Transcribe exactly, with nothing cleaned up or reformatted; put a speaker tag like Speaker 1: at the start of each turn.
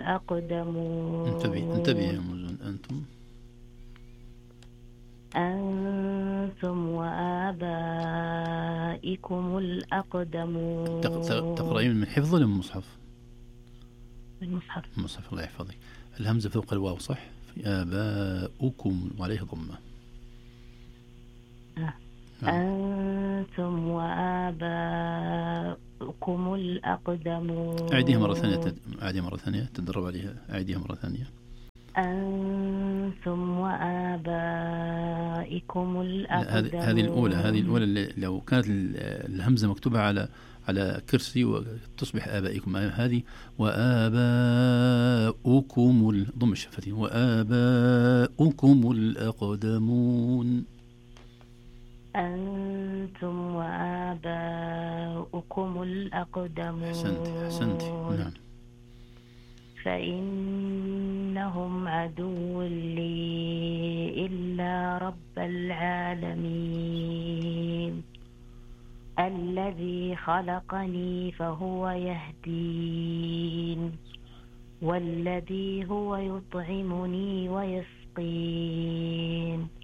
Speaker 1: الأقدمون.
Speaker 2: انتبه يا مزون. أنتم
Speaker 1: أنتم وآبائكم الأقدمون.
Speaker 2: تقرأين من حفظ ولا من مصحف؟
Speaker 1: المصحف.
Speaker 2: المصحف، الله يحفظك. الهمزة فوق الواو صح؟ في آباؤكم وعليه ضمة.
Speaker 1: آه. أنتم وآباؤكم الأقدمون.
Speaker 2: أعيديها مرة ثانية. أعيديها مرة ثانية تدرب عليها. أعيديها مرة ثانية.
Speaker 1: أنتم وآبائكم الأقدمون.
Speaker 2: هذه هذه الأولى. هذه الأولى اللي لو كانت الهمزة مكتوبة على على كرسي وتصبح آبائكم. هذه وآباؤكم ضم الشفتين. وآباؤكم الأقدمون.
Speaker 1: أنتم وآباؤكم الأقدمون.
Speaker 2: أحسنت أحسنت. نعم.
Speaker 1: فإنهم عدو لي إلا رب العالمين الذي خلقني فهو يهدين والذي هو يطعمني ويسقين